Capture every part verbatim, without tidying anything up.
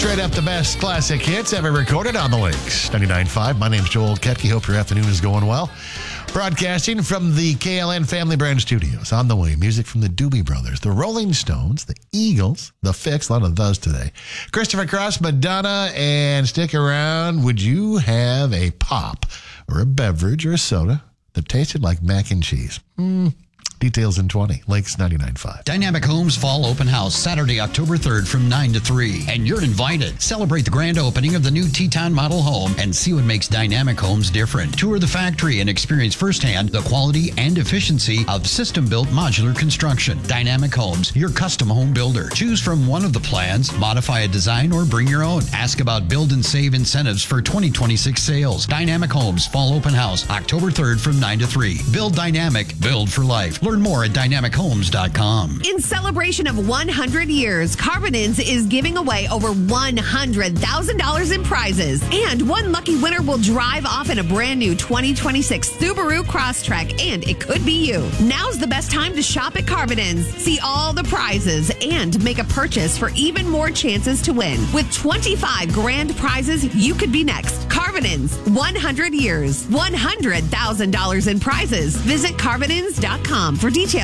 Straight up the best classic hits ever recorded on the Lakes. ninety-nine point five. My name's Joel Ketke. Hope your afternoon is going well. Broadcasting from the K L N Family Brand Studios. On the way, music from the Doobie Brothers, the Rolling Stones, the Eagles, the Fix. A lot of those today. Christopher Cross, Madonna, and stick around. Would you have a pop or a beverage or a soda that tasted like mac and cheese? Hmm. Details in twenty. Lakes ninety-nine point five. Dynamic Homes Fall Open House, Saturday, October third from nine to three. And you're invited. Celebrate the grand opening of the new Teton model home and see what makes Dynamic Homes different. Tour the factory and experience firsthand the quality and efficiency of system-built modular construction. Dynamic Homes, your custom home builder. Choose from one of the plans, modify a design, or bring your own. Ask about build and save incentives for twenty twenty-six sales. Dynamic Homes Fall Open House, October third from nine to three. Build dynamic, build for life. Learn more at dynamic homes dot com. In celebration of one hundred years, Carbonins is giving away over one hundred thousand dollars in prizes. And one lucky winner will drive off in a brand new twenty twenty-six Subaru Crosstrek, and it could be you. Now's the best time to shop at Carbonins. See all the prizes and make a purchase for even more chances to win. With twenty-five grand prizes, you could be next. Carbonins, one hundred years, one hundred thousand dollars in prizes. Visit carbonins dot com for details.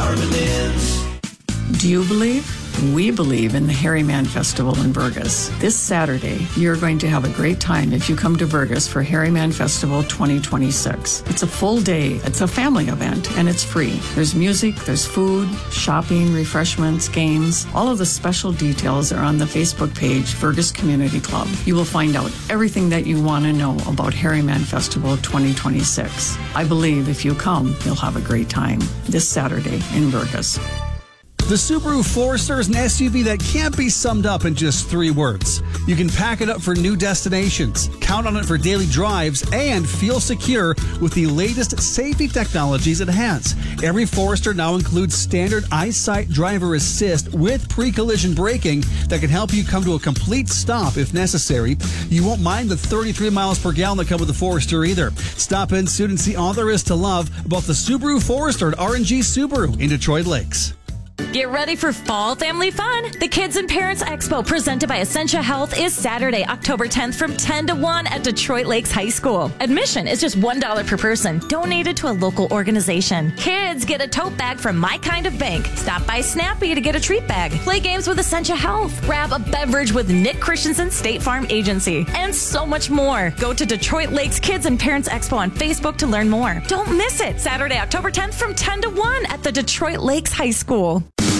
Do you believe? We believe in the Harryman Festival in Burgess. This Saturday, you're going to have a great time if you come to Burgess for Harryman Festival twenty twenty-six. It's a full day. It's a family event, and it's free. There's music, there's food, shopping, refreshments, games. All of the special details are on the Facebook page, Burgess Community Club. You will find out everything that you want to know about Harryman Festival twenty twenty-six. I believe if you come, you'll have a great time this Saturday in Burgess. The Subaru Forester is an S U V that can't be summed up in just three words. You can pack it up for new destinations, count on it for daily drives, and feel secure with the latest safety technologies it has. Every Forester now includes standard EyeSight driver assist with pre-collision braking that can help you come to a complete stop if necessary. You won't mind the thirty-three miles per gallon that come with the Forester either. Stop in soon and see all there is to love about the Subaru Forester at R and G Subaru in Detroit Lakes. Get ready for fall family fun. The Kids and Parents Expo presented by Essentia Health is Saturday, October tenth from ten to one at Detroit Lakes High School. Admission is just one dollar per person, donated to a local organization. Kids get a tote bag from My Kind of Bank. Stop by Snappy to get a treat bag. Play games with Essentia Health. Grab a beverage with Nick Christensen State Farm Agency. And so much more. Go to Detroit Lakes Kids and Parents Expo on Facebook to learn more. Don't miss it. Saturday, October tenth from ten to one at the Detroit Lakes High School.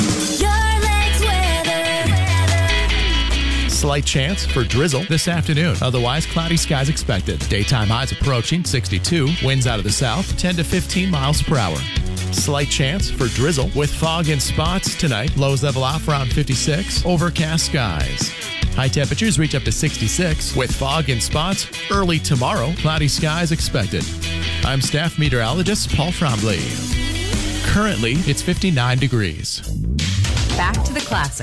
Slight chance for drizzle this afternoon. Otherwise, cloudy skies expected. Daytime highs approaching sixty-two. Winds out of the south, ten to fifteen miles per hour. Slight chance for drizzle with fog in spots tonight. Lows level off around fifty-six. Overcast skies. High temperatures reach up to sixty-six with fog in spots early tomorrow. Cloudy skies expected. I'm staff meteorologist Paul Frombley. Currently, it's fifty-nine degrees. Back to the classics.